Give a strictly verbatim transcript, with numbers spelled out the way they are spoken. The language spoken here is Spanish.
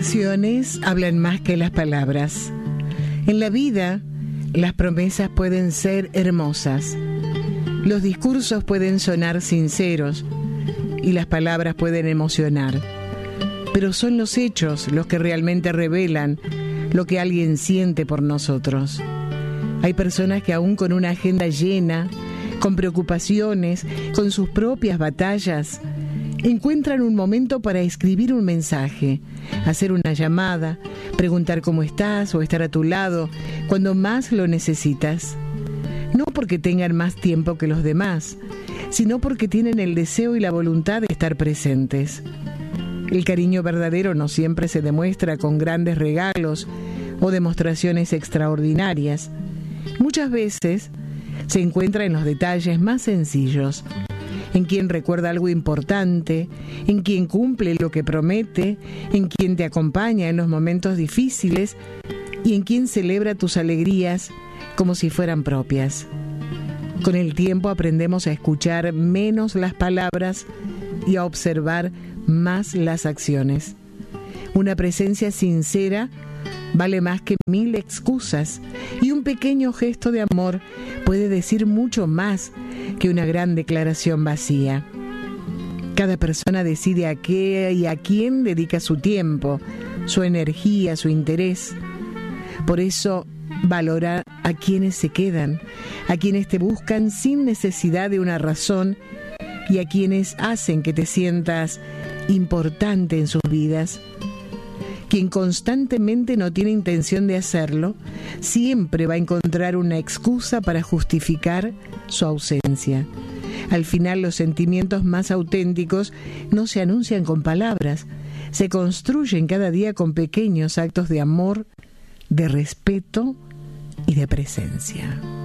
acciones hablan más que las palabras. En la vida, las promesas pueden ser hermosas, los discursos pueden sonar sinceros y las palabras pueden emocionar. Pero son los hechos los que realmente revelan lo que alguien siente por nosotros. Hay personas que aún con una agenda llena, con preocupaciones, con sus propias batallas, encuentran un momento para escribir un mensaje, hacer una llamada, preguntar cómo estás o estar a tu lado cuando más lo necesitas. No porque tengan más tiempo que los demás, sino porque tienen el deseo y la voluntad de estar presentes. El cariño verdadero no siempre se demuestra con grandes regalos o demostraciones extraordinarias. Muchas veces se encuentra en los detalles más sencillos, en quien recuerda algo importante, en quien cumple lo que promete, en quien te acompaña en los momentos difíciles y en quien celebra tus alegrías como si fueran propias. Con el tiempo aprendemos a escuchar menos las palabras y a observar más las acciones. Una presencia sincera vale más que mil excusas y un pequeño gesto de amor puede decir mucho más que una gran declaración vacía. Cada persona decide a qué y a quién dedica su tiempo, su energía, su interés. Por eso, valora a quienes se quedan, a quienes te buscan sin necesidad de una razón y a quienes hacen que te sientas importante en sus vidas. Quien constantemente no tiene intención de hacerlo, siempre va a encontrar una excusa para justificar su ausencia. Al final, los sentimientos más auténticos no se anuncian con palabras, se construyen cada día con pequeños actos de amor, de respeto y de presencia.